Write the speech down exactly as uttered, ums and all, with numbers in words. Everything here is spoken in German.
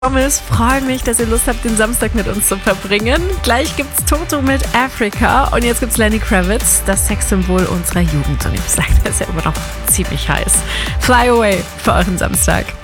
Thomas, freue mich, dass ihr Lust habt, den Samstag mit uns zu verbringen. Gleich gibt's Toto mit Africa und jetzt gibt's Lenny Kravitz, das Sexsymbol unserer Jugend. Und ich sage, das ist ja immer noch ziemlich heiß. Fly Away für euren Samstag.